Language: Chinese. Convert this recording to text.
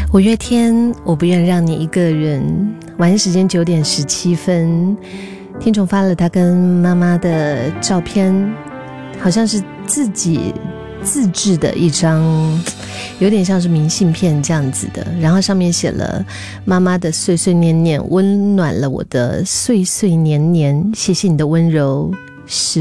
五月天，我不愿让你一个人。晚上时间9点17分，听众发了他跟妈妈的照片，好像是自己自制的一张，有点像是明信片这样子的，然后上面写了妈妈的碎碎念念，温暖了我的岁岁年年，谢谢你的温柔。